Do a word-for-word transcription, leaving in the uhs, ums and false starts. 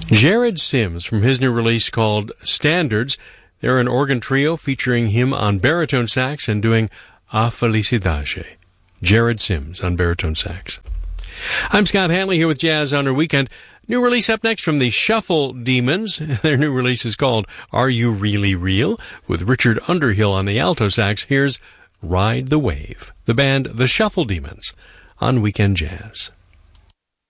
Jared Sims from his new release called Standards. They're an organ trio featuring him on baritone sax and doing A Felicidade. Jared Sims on baritone sax. I'm Scott Hanley here with Jazz on our Weekend. New release up next from the Shuffle Demons. Their new release is called Are You Really Real? With Richard Underhill on the alto sax. Here's Ride the Wave. The band The Shuffle Demons on Weekend Jazz.